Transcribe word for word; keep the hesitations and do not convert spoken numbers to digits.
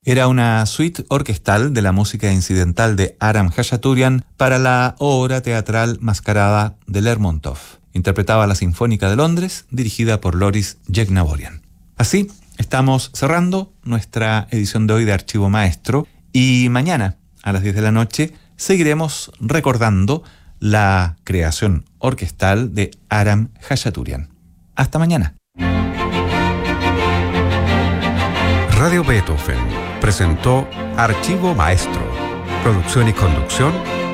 Era una suite orquestal de la música incidental de Aram Khachaturian para la obra teatral Mascarada de Lermontov. Interpretaba la Sinfónica de Londres, dirigida por Loris Yegnaborian. Así, estamos cerrando nuestra edición de hoy de Archivo Maestro y mañana, a las diez de la noche, seguiremos recordando la creación orquestal de Aram Khachaturian. Hasta mañana. Radio Beethoven presentó Archivo Maestro. Producción y conducción